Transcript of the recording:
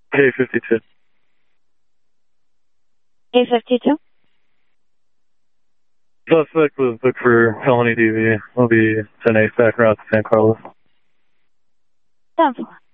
A52. A52? Suspect was booked for felony DV. Will be 10-8 back route to San Carlos. 10-4.